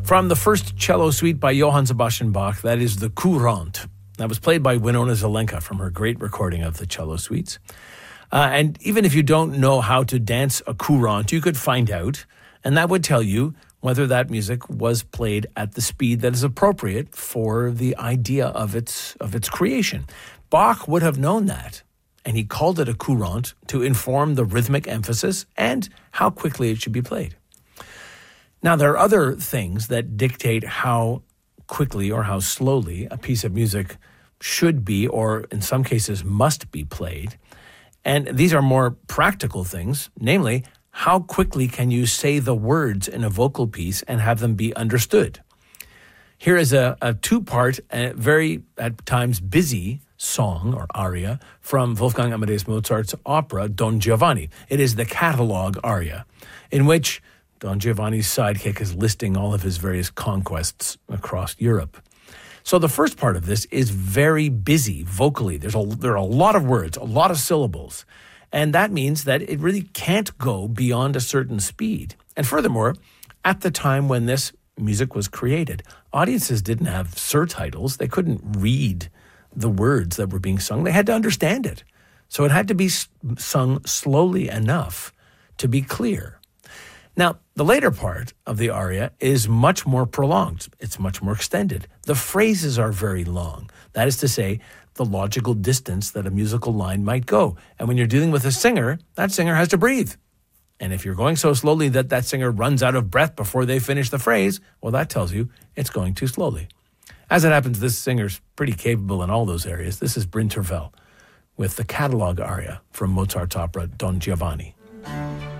From the first cello suite by Johann Sebastian Bach, that is the Courante. That was played by Winona Zelenka from her great recording of the cello suites. And even if you don't know how to dance a courante, you could find out, and that would tell you whether that music was played at the speed that is appropriate for the idea of its creation. Bach would have known that, and he called it a courante to inform the rhythmic emphasis and how quickly it should be played. Now, there are other things that dictate how quickly or how slowly a piece of music should be, or in some cases must be played. And these are more practical things, namely, how quickly can you say the words in a vocal piece and have them be understood? Here is a two-part, very, at times, busy song or aria from Wolfgang Amadeus Mozart's opera Don Giovanni. It is the catalog aria, in which Don Giovanni's sidekick is listing all of his various conquests across Europe. So the first part of this is very busy vocally. There are a lot of words, a lot of syllables. And that means that it really can't go beyond a certain speed. And furthermore, at the time when this music was created, audiences didn't have surtitles. They couldn't read the words that were being sung. They had to understand it. So it had to be sung slowly enough to be clear. Now, the later part of the aria is much more prolonged. It's much more extended. The phrases are very long. That is to say, the logical distance that a musical line might go. And when you're dealing with a singer, that singer has to breathe. And if you're going so slowly that that singer runs out of breath before they finish the phrase, well, that tells you it's going too slowly. As it happens, this singer's pretty capable in all those areas. This is Bryn Terfel with the catalog aria from Mozart's opera Don Giovanni.